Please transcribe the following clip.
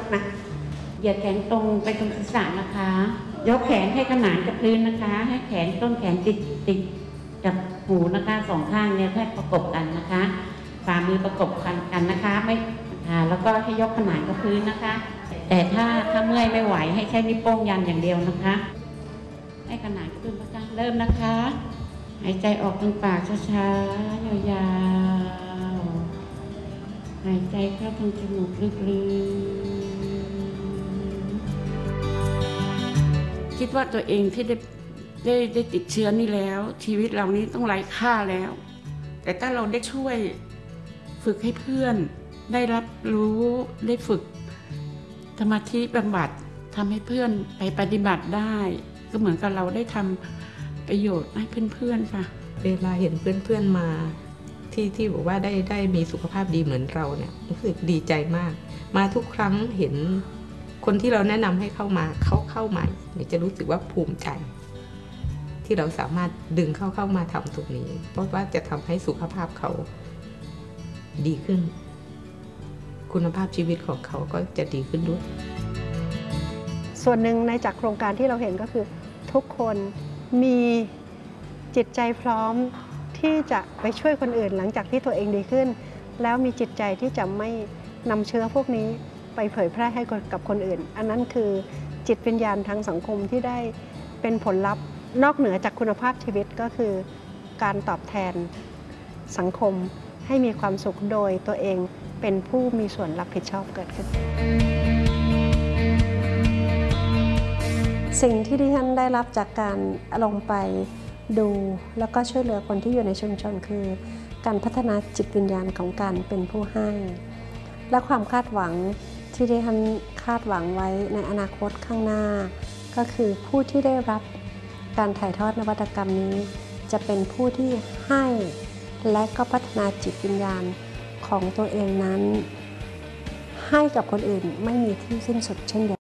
นะเหยียดแขนตรงไปตรงศีรษะนะคะยกแขนให้ขนานกับพื้นนะคะให้แขนต้นแขนติดกับหูนะคะสองข้างเนี่ยให้ประกบกันนะคะฝ่ามือประกบกันนะคะไม่แล้วก็ให้ยกขนานกับพื้นนะคะแต่ถ้าเมื่อยไม่ไหวให้ใช้นิ้วโป้งยันอย่างเดียวนะคะให้ขนานกับพื้นนะคะเริ่มนะคะหายใจออกทางปากช้าๆยาวๆหายใจเข้าทางจมูกลึกๆคิดว่าตัวเองที่ได้ติดเชื้อนี่แล้วชีวิตเรานี้ต้องไร้ค่าแล้วแต่ถ้าเราได้ช่วยฝึกให้เพื่อนได้รับรู้ได้ฝึกสมาธิบำบัดทำให้เพื่อนไปปฏิบัติได้ก็เหมือนกับเราได้ทำประโยชน์ให้เพื่อนๆค่ะเวลาเห็นเพื่อนๆมาที่บอกว่าได้มีสุขภาพดีเหมือนเราเนี่ยรู้สึกดีใจมากมาทุกครั้งเห็นคนที่เราแนะนำให้เข้ามาจะรู้สึกว่าภูมิใจที่เราสามารถดึงเข้ามาทำตรงนี้เพราะว่าจะทำให้สุขภาพเขาดีขึ้นคุณภาพชีวิตของเขาก็จะดีขึ้นด้วยส่วนหนึ่งในจากโครงการที่เราเห็นก็คือทุกคนมีจิตใจพร้อมที่จะไปช่วยคนอื่นหลังจากที่ตัวเองดีขึ้นแล้วมีจิตใจที่จะไม่นำเชื้อพวกนี้ไปเผยแพร่ให้กับคนอื่นอันนั้นคือจิตวิญญาณทางสังคมที่ได้เป็นผลลัพธ์นอกเหนือจากคุณภาพชีวิตก็คือการตอบแทนสังคมให้มีความสุขโดยตัวเองเป็นผู้มีส่วนรับผิดชอบเกิดขึ้นสิ่งที่ดิฉันได้รับจากการลงไปดูแล้วก็ช่วยเหลือคนที่อยู่ในชุมชนคือการพัฒนาจิตวิญญาณของการเป็นผู้ให้และความคาดหวังที่ดิฉันคาดหวังไว้ในอนาคตข้างหน้าก็คือผู้ที่ได้รับการถ่ายทอดนวัตกรรมนี้จะเป็นผู้ที่ให้และก็พัฒนาจิตวิญญาณของตัวเองนั้นให้กับคนอื่นไม่มีที่สิ้นสุดเช่นเดียว